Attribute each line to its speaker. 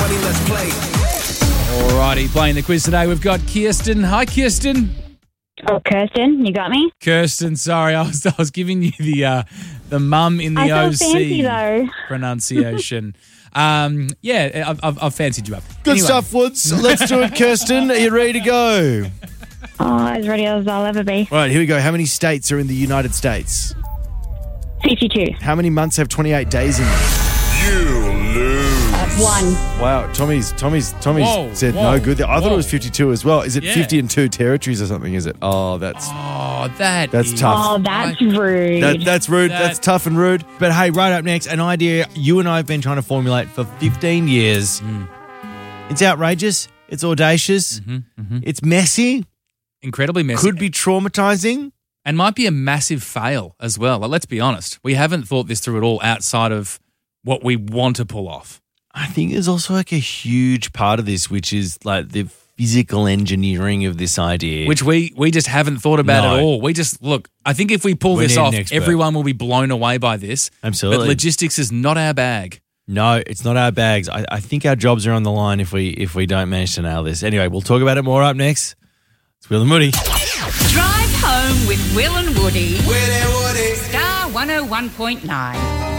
Speaker 1: Money, let's play.
Speaker 2: Alrighty, playing the quiz today, we've got Kirsten. Hi, Kirsten.
Speaker 3: Oh, Kirsten, you got me?
Speaker 2: Kirsten, sorry, I was giving you the mum in the
Speaker 3: I feel
Speaker 2: OC
Speaker 3: fancy, though.
Speaker 2: pronunciation. I've fancied you up.
Speaker 4: Good
Speaker 2: Anyway.
Speaker 4: stuff, Woods. Let's do it, Kirsten. Are you ready to go?
Speaker 3: Oh, as ready as I'll ever be.
Speaker 4: All right, here we go. How many states are in the United States?
Speaker 3: 52.
Speaker 4: How many months have 28 days in them?
Speaker 1: You lose.
Speaker 3: 1.
Speaker 4: Wow, Tommy's
Speaker 2: Whoa,
Speaker 4: said
Speaker 2: whoa,
Speaker 4: no good there. I thought
Speaker 2: whoa.
Speaker 4: it was 52 as well. Is it
Speaker 2: Yeah.
Speaker 4: 50 and 2 territories or something, is it? Oh, that's
Speaker 2: That's
Speaker 4: tough.
Speaker 3: Oh, that's rude.
Speaker 4: that's rude.
Speaker 2: That-
Speaker 4: That's tough and rude.
Speaker 5: But hey, right up next, an idea you and I have been trying to formulate for 15 years. It's outrageous. It's audacious. It's messy.
Speaker 2: incredibly messy.
Speaker 4: Could be traumatizing.
Speaker 2: And might be a massive fail as well. Like, let's be honest. We haven't thought this through at all outside of what we want to pull off.
Speaker 5: I think there's also like a huge part of this, which is like the physical engineering of this idea.
Speaker 2: Which we just haven't thought about
Speaker 5: No.
Speaker 2: at all. We just, look, I think if we pull
Speaker 5: We
Speaker 2: this
Speaker 5: need an
Speaker 2: off,
Speaker 5: expert.
Speaker 2: everyone will be blown away by this.
Speaker 5: Absolutely.
Speaker 2: But logistics is not our bag.
Speaker 5: No, it's not our bags. I think our jobs are on the line if we don't manage to nail this. Anyway, we'll talk about it more up next. It's Will and Woody.
Speaker 6: Drive home with Will and Woody.
Speaker 1: With and Woody.
Speaker 6: Star 101.9.